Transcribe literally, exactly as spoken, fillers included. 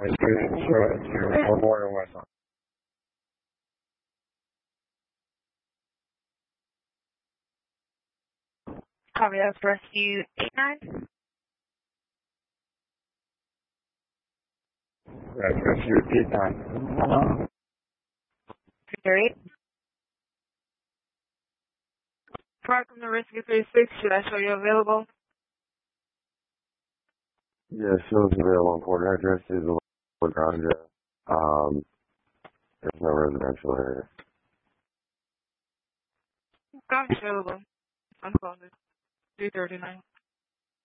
Street, Sure, Memorial West. Copy, that's Rescue eight nine. That's Rescue eight nine. three thirty-eight. Park from the Rescue thirty-six, should I show you available? Yeah, shows available. Important address is La Granja. Um, there's no residential area. Got available. Unclosed. three thirty-nine.